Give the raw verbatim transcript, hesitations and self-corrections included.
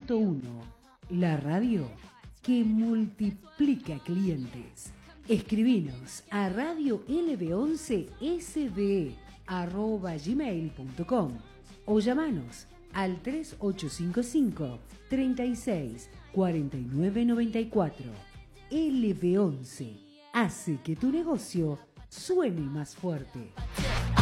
punto uno, la radio que multiplica clientes. Escribinos a radio l b once s b arroba gmail punto com o llamanos al tres ocho cinco cinco, treinta y seis, cuarenta y nueve noventa y cuatro. L B once hace que tu negocio suene más fuerte.